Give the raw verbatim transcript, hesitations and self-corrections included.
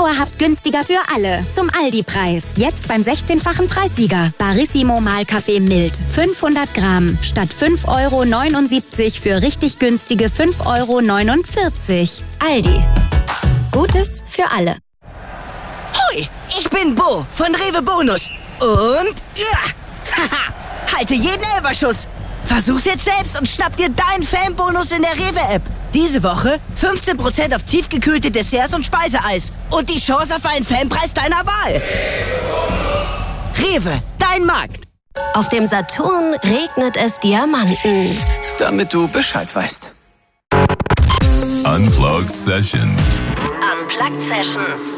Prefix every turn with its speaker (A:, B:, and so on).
A: dauerhaft günstiger für alle. Zum Aldi-Preis. Jetzt beim sechzehnfachen Preissieger. Barissimo Mahlkaffee mild. fünfhundert Gramm. Statt fünf Euro neunundsiebzig für richtig günstige fünf Euro neunundvierzig. Aldi. Gutes für alle.
B: Hoi, ich bin Bo von Rewe Bonus. Und... Ja, haha, halte jeden Elferschuss. Versuch's jetzt selbst und schnapp dir deinen Fanbonus in der Rewe-App. Diese Woche fünfzehn Prozent auf tiefgekühlte Desserts und Speiseeis. Und die Chance auf einen Fanpreis deiner Wahl. Rewe, dein Markt.
C: Auf dem Saturn regnet es Diamanten.
D: Damit du Bescheid weißt.
E: Unplugged Sessions.
C: Unplugged Sessions.